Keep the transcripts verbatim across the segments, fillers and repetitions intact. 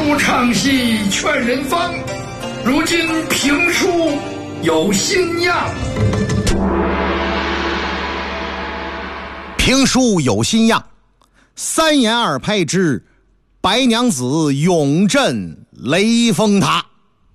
书唱戏劝人方，如今评书有新样。 评书有新样，三言二拍之白娘子永镇雷峰塔。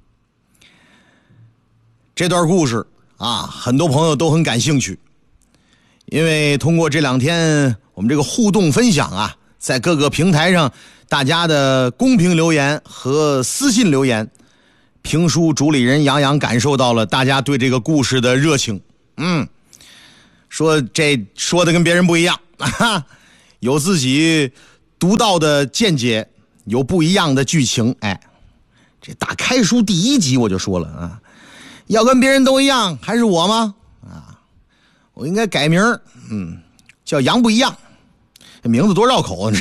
这段故事啊，很多朋友都很感兴趣，因为通过这两天我们这个互动分享啊，在各个平台上大家的公屏留言和私信留言，评书主理人杨洋感受到了大家对这个故事的热情。嗯，说这说的跟别人不一样啊，有自己独到的见解，有不一样的剧情。哎，这打开书第一集我就说了啊，要跟别人都一样，还是我吗？啊，我应该改名，嗯，叫杨不一样。这名字多绕口，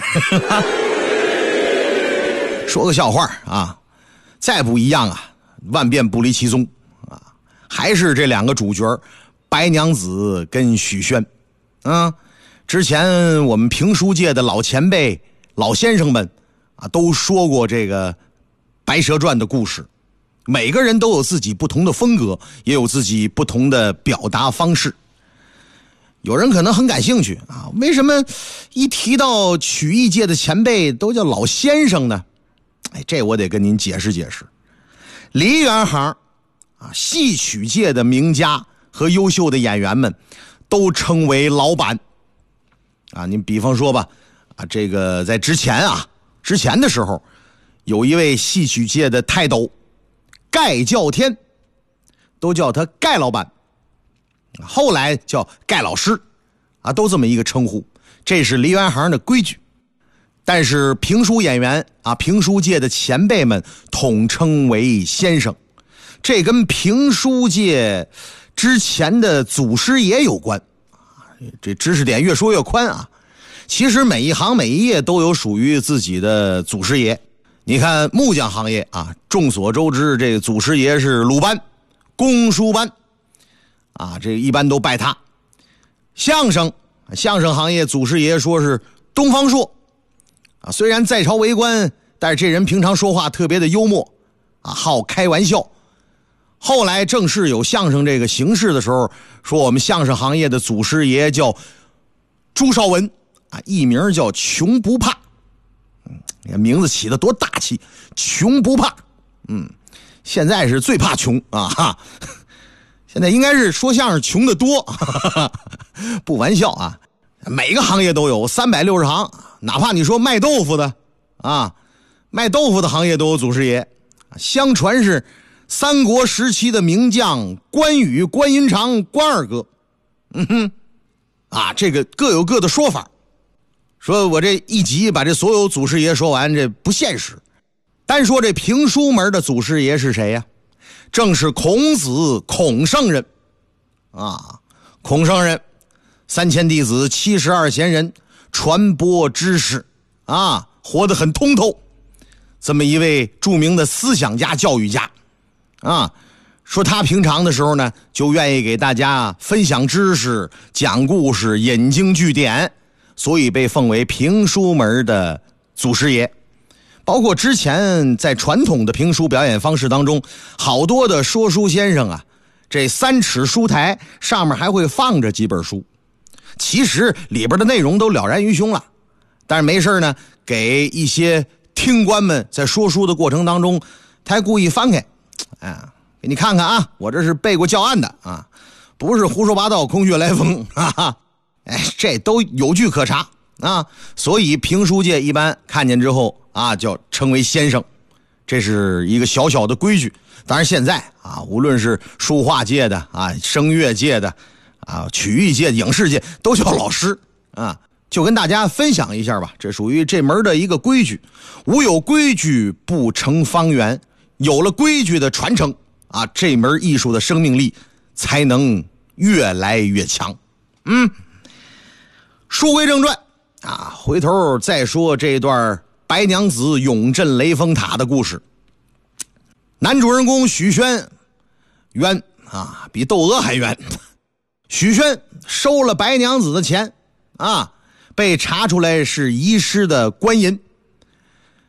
说个笑话啊，再不一样啊，万变不离其宗啊，还是这两个主角白娘子跟许宣。啊，之前我们评书界的老前辈老先生们啊，都说过这个白蛇传的故事，每个人都有自己不同的风格，也有自己不同的表达方式。有人可能很感兴趣啊，为什么一提到曲艺界的前辈都叫老先生呢？哎，这我得跟您解释解释。梨园行啊，戏曲界的名家和优秀的演员们都称为老板啊。您比方说吧，啊，这个在之前啊，之前的时候，有一位戏曲界的泰斗盖叫天，都叫他盖老板，后来叫盖老师啊，都这么一个称呼，这是梨园行的规矩。但是评书演员啊，评书界的前辈们统称为先生，这跟评书界之前的祖师爷有关。这知识点越说越宽啊。其实每一行每一业都有属于自己的祖师爷。你看木匠行业啊，众所周知，这个祖师爷是鲁班、公输班啊，这一般都拜他。相声相声行业祖师爷说是东方朔啊，虽然在朝为官，但是这人平常说话特别的幽默啊，好开玩笑。后来正式有相声这个形式的时候，说我们相声行业的祖师爷叫朱绍文啊，艺名叫穷不怕。嗯，你看名字起的多大气，穷不怕。嗯，现在是最怕穷啊哈。现在应该是说相声穷的多，哈哈，不玩笑啊。每个行业都有三百六十行，哪怕你说卖豆腐的啊，卖豆腐的行业都有祖师爷。相传是三国时期的名将关羽、关云长、关二哥。嗯哼，啊，这个各有各的说法。说我这一集把这所有祖师爷说完，这不现实。单说这评书门的祖师爷是谁呀？正是孔子孔圣人啊。孔圣人三千弟子七十二贤人，传播知识啊，活得很通透，这么一位著名的思想家教育家啊。说他平常的时候呢，就愿意给大家分享知识、讲故事、引经据典，所以被奉为评书门的祖师爷。包括之前在传统的评书表演方式当中，好多的说书先生啊，这三尺书台上面还会放着几本书，其实里边的内容都了然于胸了，但是没事呢，给一些听官们在说书的过程当中，他还故意翻开，啊，给你看看啊，我这是背过教案的啊，不是胡说八道、空穴来风啊，哎，这都有据可查啊，所以评书界一般看见之后啊，叫称为先生，这是一个小小的规矩。当然现在啊，无论是书画界的啊、声乐界的啊、曲艺界、影视界，都叫老师啊。就跟大家分享一下吧，这属于这门的一个规矩。无有规矩不成方圆，有了规矩的传承啊，这门艺术的生命力才能越来越强。嗯，书归正传啊，回头再说这段白娘子永镇雷峰塔的故事。男主人公许宣冤啊，比窦娥还冤。许宣收了白娘子的钱啊，被查出来是遗失的官银。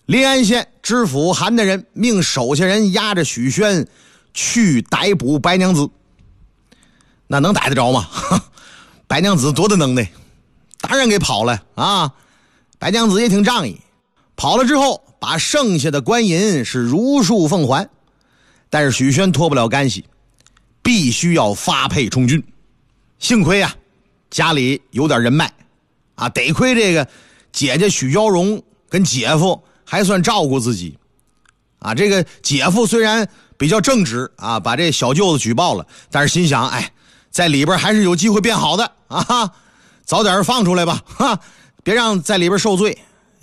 临安县知府韩大人命手下人押着许宣去逮捕白娘子。那能逮得着吗？白娘子多大能耐，当然给跑了啊！白娘子也挺仗义，跑了之后把剩下的官银是如数奉还。但是许宣脱不了干系，必须要发配充军。幸亏啊，家里有点人脉啊，得亏这个姐姐许娇荣跟姐夫还算照顾自己啊。这个姐夫虽然比较正直啊，把这小舅子举报了，但是心想，哎，在里边还是有机会变好的啊，早点放出来吧，哈，别让在里边受罪。